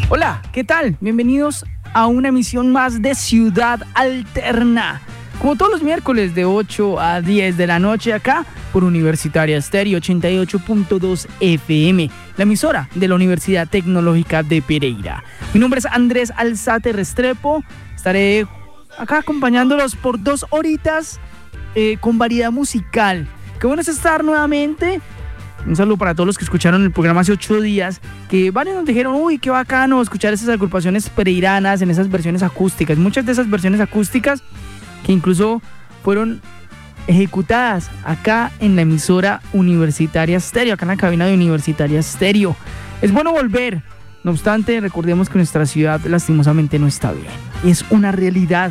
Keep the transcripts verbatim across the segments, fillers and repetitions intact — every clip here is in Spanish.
Hola, ¿qué tal? Bienvenidos a una emisión más de Ciudad Alterna. Como todos los miércoles de ocho a diez de la noche acá por Universitaria Stereo ochenta y ocho punto dos F M, la emisora de la Universidad Tecnológica de Pereira. Mi nombre es Andrés Alzate Restrepo. Estaré acá acompañándolos por dos horitas eh, con variedad musical. Qué bueno es estar nuevamente. Un saludo para todos los que escucharon el programa hace ocho días, que varios nos dijeron, uy, qué bacano escuchar esas agrupaciones pereiranas en esas versiones acústicas. Muchas de esas versiones acústicas que incluso fueron ejecutadas acá en la emisora Universitaria Stereo, acá en la cabina de Universitaria Stereo. Es bueno volver, no obstante, recordemos que nuestra ciudad lastimosamente no está bien. Es una realidad.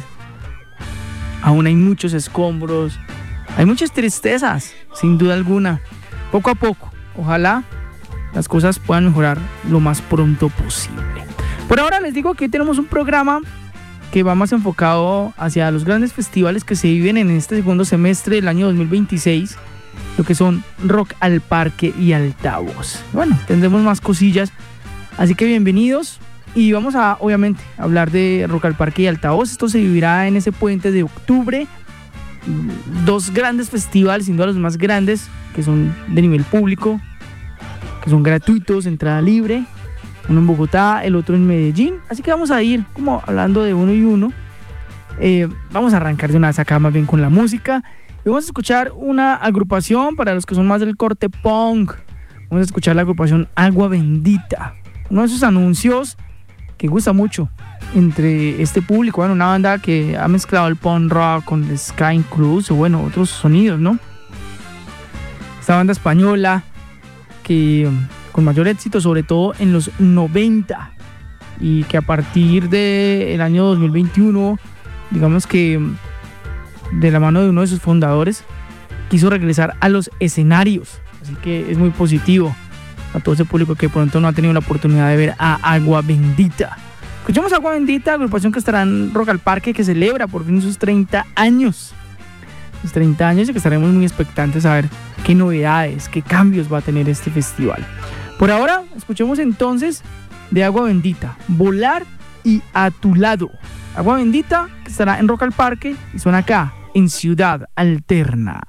Aún hay muchos escombros, hay muchas tristezas, sin duda alguna. Poco a poco, ojalá las cosas puedan mejorar lo más pronto posible. Por ahora les digo que hoy tenemos un programa que va más enfocado hacia los grandes festivales que se viven en este segundo semestre del año dos mil veintiséis, lo que son Rock al Parque y Altavoz. Bueno, tendremos más cosillas, así que bienvenidos y vamos a, obviamente, hablar de Rock al Parque y Altavoz. Esto se vivirá en ese puente de octubre. Dos grandes festivales, sin duda los más grandes, que son de nivel público, que son gratuitos, entrada libre, uno en Bogotá, el otro en Medellín, así que vamos a ir como hablando de uno y uno. Eh, vamos a arrancar de una vez acá más bien con la música, y vamos a escuchar una agrupación para los que son más del corte punk. Vamos a escuchar la agrupación Agua Bendita, uno de esos anuncios que gusta mucho entre este público. Bueno, una banda que ha mezclado el punk rock con el ska incluso, bueno, otros sonidos, ¿no? Esta banda española que con mayor éxito, sobre todo en los noventa, y que a partir del año dos mil veintiuno, digamos que de la mano de uno de sus fundadores, quiso regresar a los escenarios. Así que es muy positivo a todo ese público que pronto no ha tenido la oportunidad de ver a Agua Bendita. Escuchamos Agua Bendita, agrupación que estará en Rock al Parque, que celebra por fin sus treinta años. Sus treinta años, y que estaremos muy expectantes a ver qué novedades, qué cambios va a tener este festival. Por ahora, escuchemos entonces de Agua Bendita, Volar y A Tu Lado. Agua Bendita, que estará en Rock al Parque y suena acá en Ciudad Alterna.